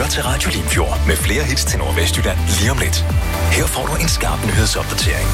lytter til Radio Limfjord med flere hits til Nordvestjylland lige om lidt. Her får du en skarp nyhedsopdatering.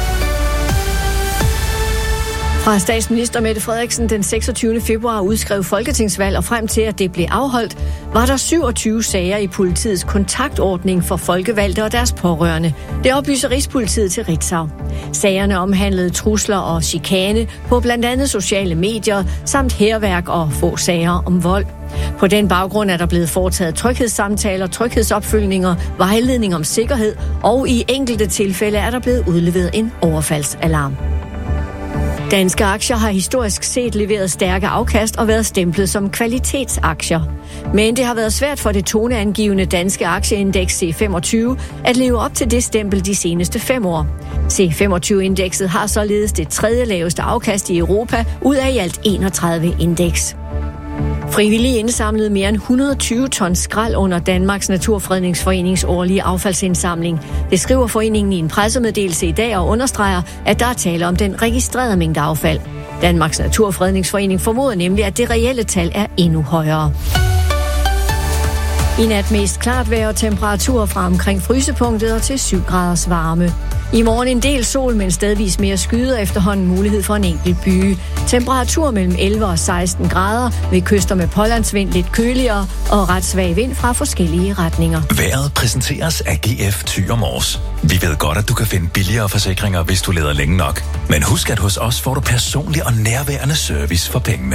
Fra statsminister Mette Frederiksen den 26. februar udskrev folketingsvalg, og frem til at det blev afholdt, var der 27 sager i politiets kontaktordning for folkevalgte og deres pårørende. Det oplyser Rigspolitiet til Ritzau. Sagerne omhandlede trusler og chikane på blandt andet sociale medier, samt hærværk og få sager om vold. På den baggrund er der blevet foretaget tryghedssamtaler, tryghedsopfølgninger, vejledning om sikkerhed, og i enkelte tilfælde er der blevet udleveret en overfaldsalarm. Danske aktier har historisk set leveret stærke afkast og været stemplet som kvalitetsaktier. Men det har været svært for det toneangivende danske aktieindeks C25 at leve op til det stempel de seneste 5 år. C25-indekset har således det 3. laveste afkast i Europa ud af i alt 31 indeks. Frivillige indsamlede mere end 120 ton skrald under Danmarks Naturfredningsforenings årlige affaldsindsamling. Det skriver foreningen i en pressemeddelelse i dag og understreger, at der er tale om den registrerede mængde affald. Danmarks Naturfredningsforening formoder nemlig, at det reelle tal er endnu højere. I nat mest klart vejr og temperaturer fra omkring frysepunktet og til 7 graders varme. I morgen en del sol, men stedvis mere skyder, efterhånden mulighed for en enkelt byge. Temperatur mellem 11 og 16 grader, ved kyster med pålandsvind lidt køligere og ret svag vind fra forskellige retninger. Vejret præsenteres af GF Thy & Mors. Vi ved godt, at du kan finde billigere forsikringer, hvis du leder længe nok. Men husk, at hos os får du personlig og nærværende service for pengene.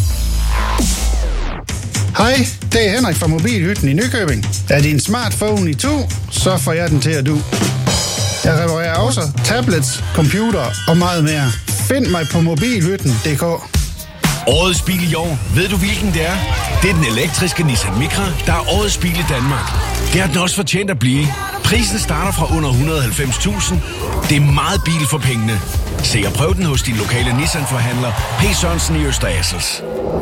Hej, det er Henrik fra Mobilhytten i Nykøbing. Er din smartphone i to, så får jeg den til at du. Jeg reparerer også tablets, computer og meget mere. Find mig på mobilhytten.dk. Årets bil i år, ved du hvilken det er? Det er den elektriske Nissan Micra, der er årets bil i Danmark. Det har den også fortjent at blive. Prisen starter fra under 190.000. Det er meget bil for pengene. Se og prøv den hos din lokale Nissan-forhandler, P. Sørensen i Øster Assels.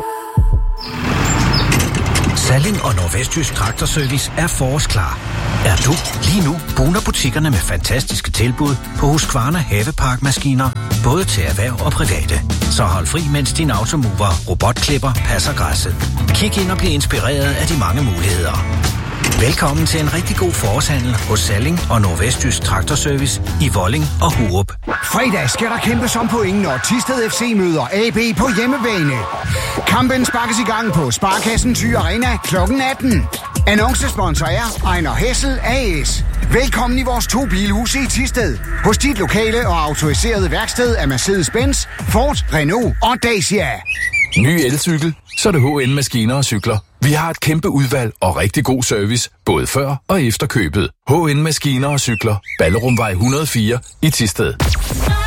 Salling og Nordvestjysk Traktorservice er forårsklar. Er du lige nu buner butikkerne med fantastiske tilbud på Husqvarna Haveparkmaskiner, både til erhverv og private. Så hold fri, mens din automover robotklipper passer græsset. Kig ind og bliv inspireret af de mange muligheder. Velkommen til en rigtig god forårshandel hos Salling og Nordvestjysk Traktorservice i Volling og Hurup. Fredag skal der kæmpes om point, når Thisted FC møder AB på hjemmebane. Kampen sparkes i gang på Sparkassen Thy Arena kl. 18. Annoncesponsor er Ejner Hessel AS. Velkommen i vores 2 bilhuse i Thisted. Hos dit lokale og autoriserede værksted af Mercedes-Benz, Ford, Renault og Dacia. Ny elcykel, så er det HN Maskiner og Cykler. Vi har et kæmpe udvalg og rigtig god service, både før og efter købet. HN Maskiner og Cykler. Ballerumvej 104 i Thisted.